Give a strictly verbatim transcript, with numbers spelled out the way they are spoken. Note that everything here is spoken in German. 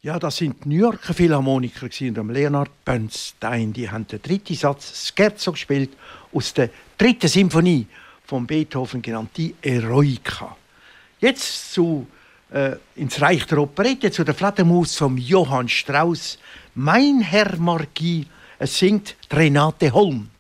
Ja, das sind die New Yorker Philharmoniker und Leonard Bernstein. Die haben den dritten Satz Scherzo gespielt aus der dritten Symphonie von Beethoven, genannt die Eroica. Jetzt zu, äh, ins Reich der Operette, zu der Fledermaus von Johann Strauss. Mein Herr Marquis, es singt Renate Holm.